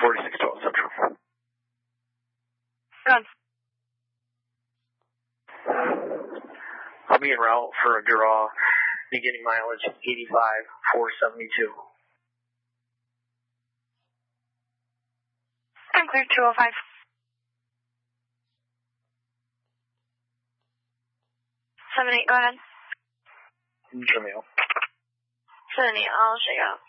4612 Central. Good. I'll be en route for a draw, beginning mileage 85,472. I'm clear 205. Seven eight, go ahead. Jamil. 78, I'll shake out.